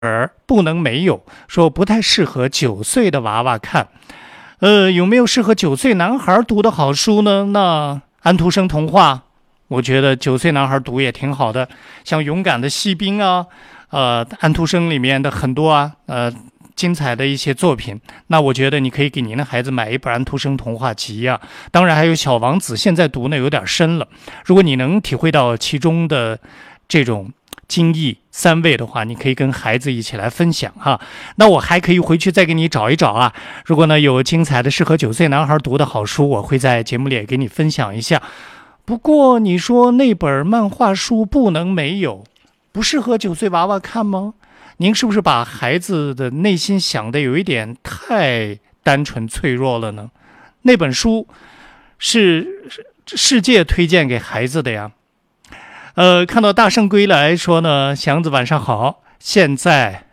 不能没有，说不太适合9岁的娃娃看。有没有适合9岁男孩读的好书呢？那安徒生童话，我觉得9岁男孩读也挺好的，像《勇敢的锡兵》啊，安徒生里面的很多啊，精彩的一些作品。那我觉得你可以给您的孩子买一本安徒生童话集啊，当然还有小王子，现在读呢有点深了，如果你能体会到其中的这种精义三味的话，你可以跟孩子一起来分享哈。那我还可以回去再给你找一找啊，如果呢有精彩的适合9岁男孩读的好书，我会在节目里也给你分享一下。不过你说那本漫画书不能没有，不适合9岁娃娃看吗？您是不是把孩子的内心想的有一点太单纯脆弱了呢？那本书是世界推荐给孩子的呀。看到大圣归来说呢，祥子晚上好，现在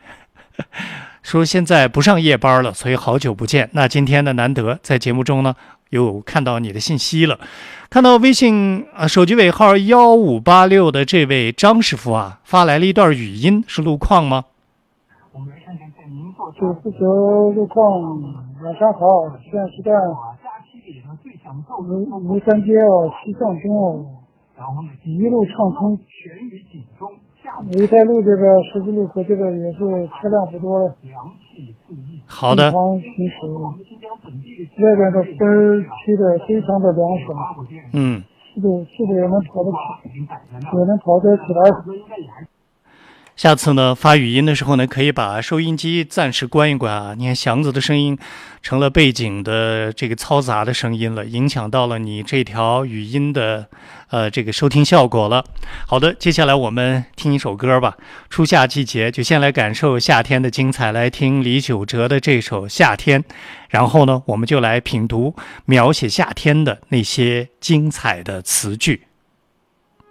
不上夜班了，所以好久不见。那今天呢难得在节目中呢有看到你的信息了，看到微信手机尾号1586的这位张师傅啊发来了一段语音，是路况吗？ 我们来看看在您做949路况，晚上好，现在是在吴三街西藏中一路畅通，梅台路这个十字路口这个也是车辆不多了。 好的。 行驶，外边的风吹得非常的凉爽。速度也能跑得起，也能跑得起来。 下次呢发语音的时候呢，可以把收音机暂时关一关啊。你看祥子的声音成了背景的这个嘈杂的声音了，影响到了你这条语音的这个收听效果了。好的，接下来我们听一首歌吧。初夏季节，就先来感受夏天的精彩，来听李玖哲的这首《夏天》，然后呢我们就来品读描写夏天的那些精彩的词句。